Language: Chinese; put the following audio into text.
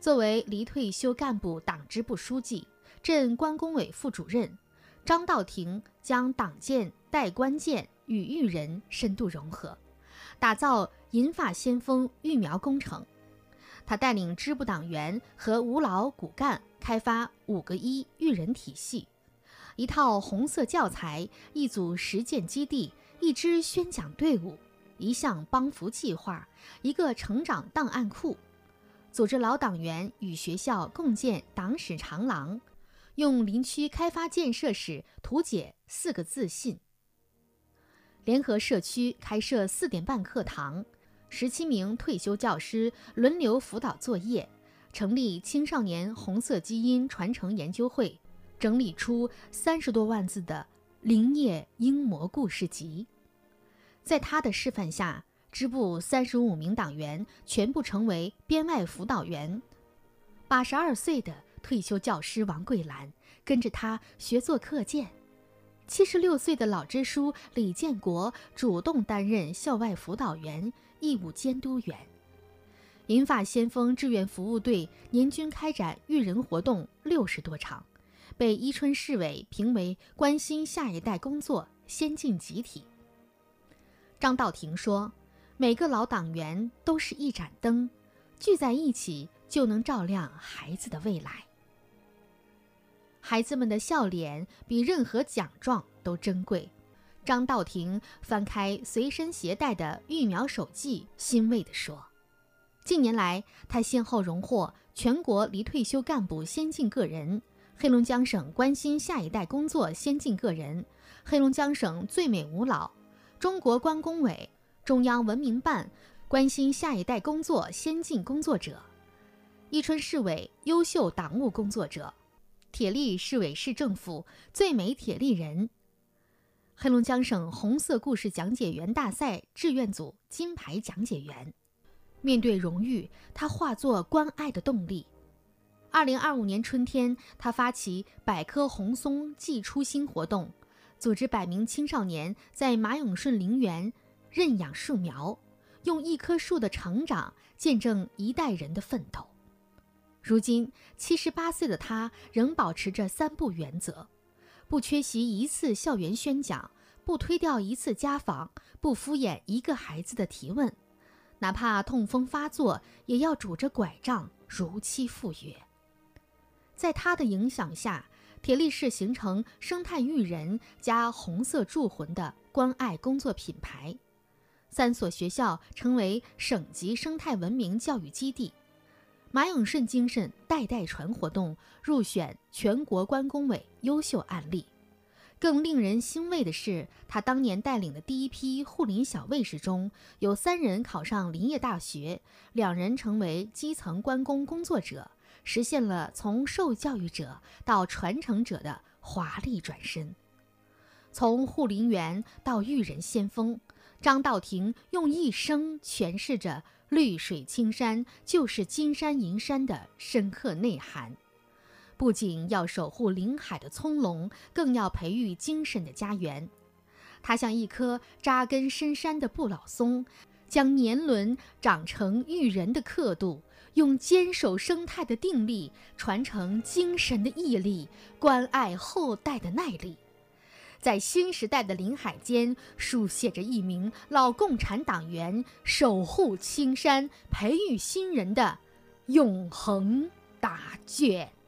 作为离退休干部党支部书记、镇关工委副主任，张道廷将党建、代官建与育人深度融合，打造银发先锋育苗工程。他带领支部党员和无老骨干开发5个1育人体系，一套红色教材，一组实践基地，一支宣讲队伍，一项帮扶计划，一个成长档案库，组织老党员与学校共建党史长廊，用林区开发建设史图解4个自信。联合社区开设4点半课堂，17名退休教师轮流辅导作业，成立青少年红色基因传承研究会，整理出30多万字的林业英模故事集。在他的示范下，支部35名党员全部成为编外辅导员。82岁的退休教师王桂兰跟着他学做课件，76岁的老支书李建国主动担任校外辅导员、义务监督员。银发先锋志愿服务队年均开展育人活动60多场，被伊春市委评为关心下一代工作先进集体。张道廷说，每个老党员都是一盏灯，聚在一起就能照亮孩子的未来。孩子们的笑脸比任何奖状都珍贵。张道廷翻开随身携带的育苗手记，欣慰地说，近年来他先后荣获全国离退休干部先进个人、黑龙江省关心下一代工作先进个人、黑龙江省最美无老、中国关工委、中央文明办关心下一代工作先进工作者、伊春市委优秀党务工作者、铁力市委市政府最美铁力人、黑龙江省红色故事讲解员大赛志愿组金牌讲解员。面对荣誉，他化作关爱的动力。2025年春天，他发起百棵红松寄初心活动，组织100名青少年在马永顺陵园认养树苗，用1棵树的成长见证一代人的奋斗。如今78岁的他仍保持着3不原则：不缺席1次校园宣讲，不推掉1次家访，不敷衍1个孩子的提问，哪怕痛风发作也要拄着拐杖如期赴约。在他的影响下，铁力市形成生态育人加红色铸魂的关爱工作品牌，3所学校成为省级生态文明教育基地。马永顺精神代代传活动入选全国关工委优秀案例。更令人欣慰的是，他当年带领的第一批护林小卫士中，有3人考上林业大学，2人成为基层关工工作者，实现了从受教育者到传承者的华丽转身。从护林员到育人先锋，张道廷用一生诠释着绿水青山就是金山银山的深刻内涵。不仅要守护林海的葱茏，更要培育精神的家园。他像一棵扎根深山的不老松，将年轮长成育人的刻度，用坚守生态的定力传承精神的毅力，关爱后代的耐力。在新时代的林海间，书写着一名老共产党员守护青山、培育新人的永恒答卷。